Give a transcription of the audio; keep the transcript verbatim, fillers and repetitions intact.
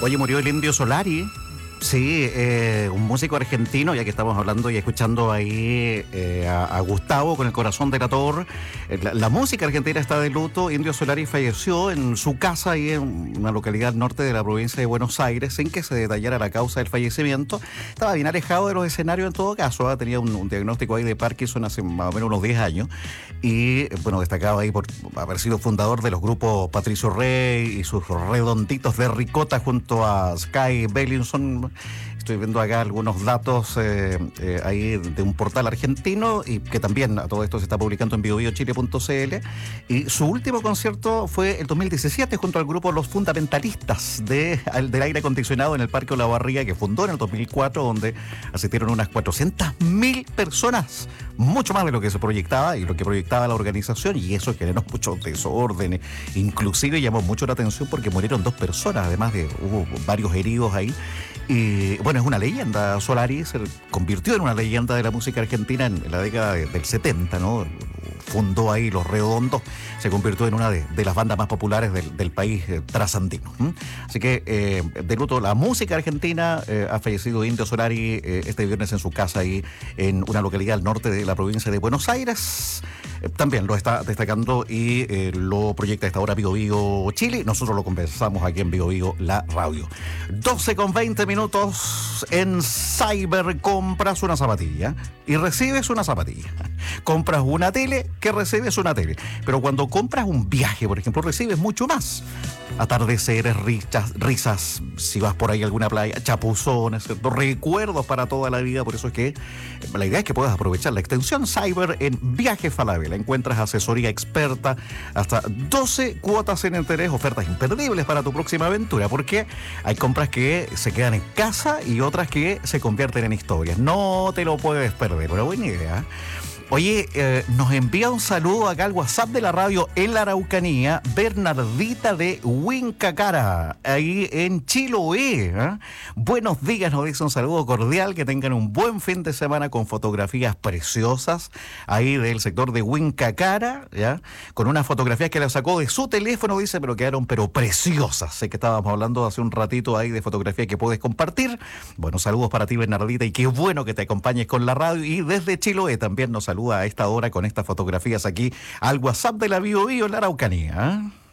Oye, murió el Indio Solari. Sí, eh, un músico argentino, ya que estamos hablando y escuchando ahí eh, a, a Gustavo con El corazón delator. Eh, la, la música argentina está de luto. Indio Solari falleció en su casa ahí en una localidad al norte de la provincia de Buenos Aires, sin que se detallara la causa del fallecimiento. Estaba bien alejado de los escenarios en todo caso, ¿eh? Tenía un, un diagnóstico ahí de Parkinson hace más o menos unos diez años y, bueno, destacado ahí por haber sido fundador de los grupos Patricio Rey y sus redonditos de ricota junto a Sky Bellinson. Estoy viendo acá algunos datos eh, eh, ahí de un portal argentino y que también a todo esto se está publicando en bio bio chile punto c l. Y su último concierto fue el dos mil diecisiete junto al grupo Los Fundamentalistas de, del aire acondicionado en el Parque Olavarría, que fundó en el dos mil cuatro, donde asistieron unas cuatrocientas mil personas, mucho más de lo que se proyectaba y lo que proyectaba la organización, y eso generó muchos desórdenes. Inclusive llamó mucho la atención porque murieron dos personas, además de hubo varios heridos ahí. Y bueno, es una leyenda. Solari se convirtió en una leyenda de la música argentina en, en la década de, del setenta, ¿no? Fundó ahí Los Redondos, se convirtió en una de, de las bandas más populares del, del país eh, trasandino. ¿Mm? Así que, eh, de luto, la música argentina. Eh, ha fallecido Indio Solari eh, este viernes en su casa ahí en una localidad al norte de la provincia de Buenos Aires. Eh, también lo está destacando y eh, lo proyecta a esta hora Bio Bio Chile. Nosotros lo conversamos aquí en Bio Bio, la radio. doce con veinte minutos. En Cyber compras una zapatilla y recibes una zapatilla. Compras una tele que recibes una tele. Pero cuando compras un viaje, por ejemplo, recibes mucho más. Atardeceres, risas, risas, si vas por ahí a alguna playa, chapuzones, ¿cierto? Recuerdos para toda la vida. Por eso es que la idea es que puedas aprovechar la extensión Cyber en Viajes Falabella. Encuentras asesoría experta, hasta doce cuotas en interés, ofertas imperdibles para tu próxima aventura, porque hay compras que se quedan en casa y otras que se convierten en historias. No te lo puedes perder, una buena idea. Oye, eh, nos envía un saludo acá al WhatsApp de la radio en la Araucanía, Bernardita de Huincacara, ahí en Chiloé. ¿eh? Buenos días, nos dice un saludo cordial, que tengan un buen fin de semana con fotografías preciosas ahí del sector de Huincacara, ¿ya? Con unas fotografías que la sacó de su teléfono, dice, pero quedaron pero preciosas. Sé que estábamos hablando hace un ratito ahí de fotografías que puedes compartir. Bueno, saludos para ti, Bernardita, y qué bueno que te acompañes con la radio. Y desde Chiloé también nos saluda a esta hora con estas fotografías aquí al WhatsApp de la Bio Bio en la Araucanía. ¿eh?